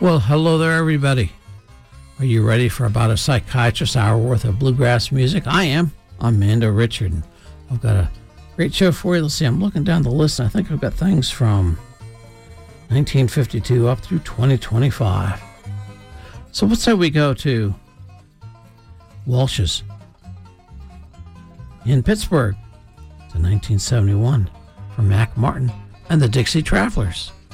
Well, hello there, everybody. Are you ready for about a psychiatrist hour worth of bluegrass music? I am. I'm Mando Richard, and I've got a great show for you. Let's see, I'm looking down the list, and I think I've got things from 1952 up through 2025. So let's say we go to Walsh's in Pittsburgh to 1971 for Mac Martin and the Dixie Travelers.